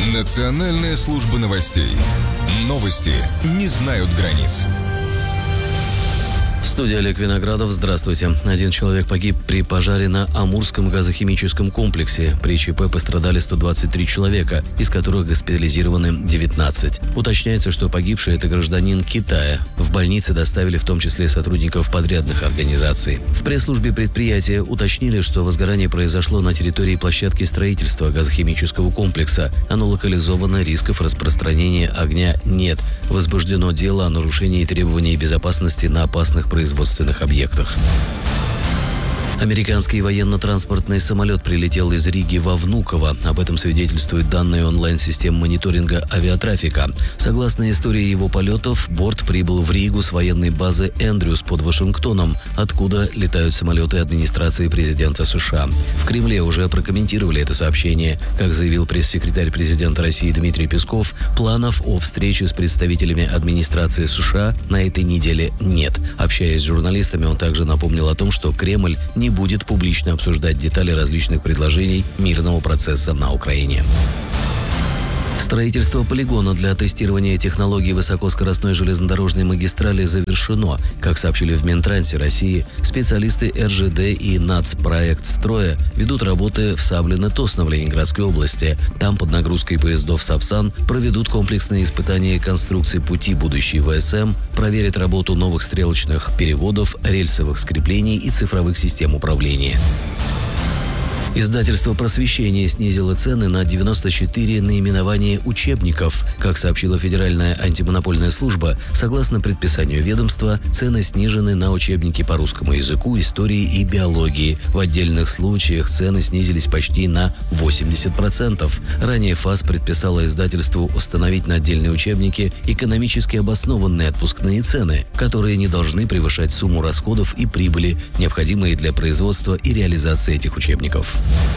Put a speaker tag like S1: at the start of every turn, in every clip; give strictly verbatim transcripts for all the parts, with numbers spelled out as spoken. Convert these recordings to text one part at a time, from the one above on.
S1: Национальная служба новостей. Новости не знают границ.
S2: Студия Олег Виноградов. Здравствуйте. Один человек погиб при пожаре на Амурском газохимическом комплексе. При ЧП пострадали сто двадцать три человека, из которых госпитализированы девятнадцать. Уточняется, что погибший – это гражданин Китая. В больнице доставили в том числе сотрудников подрядных организаций. В пресс-службе предприятия уточнили, что возгорание произошло на территории площадки строительства газохимического комплекса. Оно локализовано, рисков распространения огня нет. Возбуждено дело о нарушении требований безопасности на опасных производственных объектах. Американский военно-транспортный самолет прилетел из Риги во Внуково. Об этом свидетельствуют данные онлайн-систем мониторинга авиатрафика. Согласно истории его полетов, борт прибыл в Ригу с военной базы Эндрюс под Вашингтоном, откуда летают самолеты администрации президента США. В Кремле уже прокомментировали это сообщение. Как заявил пресс-секретарь президента России Дмитрий Песков, планов о встрече с представителями администрации США на этой неделе нет. Общаясь с журналистами, он также напомнил о том, что Кремль не будет публично обсуждать детали различных предложений мирного процесса на Украине. Строительство полигона для тестирования технологий высокоскоростной железнодорожной магистрали завершено. Как сообщили в Минтрансе России, специалисты эр жэ дэ и нацпроект строя ведут работы в Саблино-Тосно в Ленинградской области. Там под нагрузкой поездов «Сапсан» проведут комплексные испытания конструкции пути будущей вэ эс эм, проверят работу новых стрелочных переводов, рельсовых скреплений и цифровых систем управления. Издательство «Просвещение» снизило цены на девяносто четыре наименования учебников. Как сообщила Федеральная антимонопольная служба, согласно предписанию ведомства, цены снижены на учебники по русскому языку, истории и биологии. В отдельных случаях цены снизились почти на восемьдесят процентов. Ранее ФАС предписала издательству установить на отдельные учебники экономически обоснованные отпускные цены, которые не должны превышать сумму расходов и прибыли, необходимые для производства и реализации этих учебников.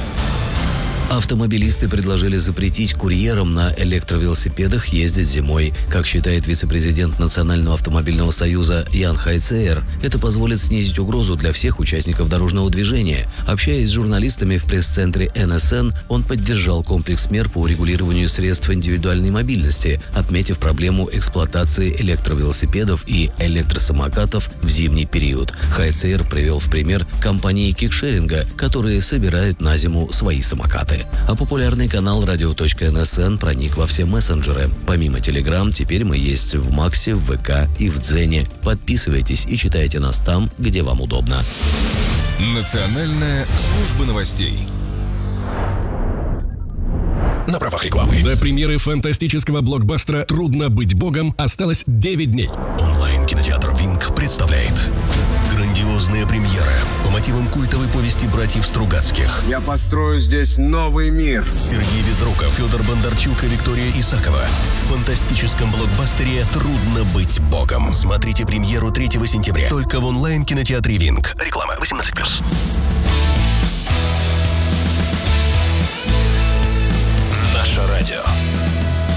S2: Автомобилисты предложили запретить курьерам на электровелосипедах ездить зимой. Как считает вице-президент Национального автомобильного союза Ян Хайцеер, это позволит снизить угрозу для всех участников дорожного движения. Общаясь с журналистами в пресс-центре эн эс эн, он поддержал комплекс мер по урегулированию средств индивидуальной мобильности, отметив проблему эксплуатации электровелосипедов и электросамокатов в зимний период. Хайцеер привел в пример компании кикшеринга, которые собирают на зиму свои самокаты. А популярный канал радио точка эн эс эн проник во все мессенджеры. Помимо Telegram, теперь мы есть в Максе, в вэ ка и в Дзене. Подписывайтесь и читайте нас там, где вам удобно.
S1: Национальная служба новостей. На правах рекламы.
S3: До премьеры фантастического блокбастера «Трудно быть богом» осталось девять дней.
S4: Онлайн-кинотеатр «Винг» представляет грандиозная премьера по мотивам культовой повести братьев Стругацких.
S5: Я построю здесь новый мир.
S4: Сергей Безруков, Федор Бондарчук и Виктория Исакова. В фантастическом блокбастере «Трудно быть богом». Смотрите премьеру третьего сентября. Только в онлайн-кинотеатре «Винг». Реклама восемнадцать плюс. Наше радио.